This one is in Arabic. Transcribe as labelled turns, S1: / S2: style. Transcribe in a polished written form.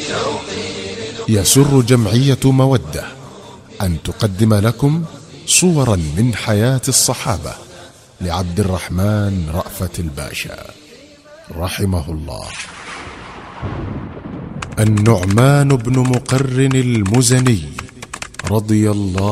S1: يسر جمعية مودة أن تقدم لكم صورا من حياة الصحابة لعبد الرحمن رأفت الباشا رحمه الله. النعمان بن مقرن المزني رضي الله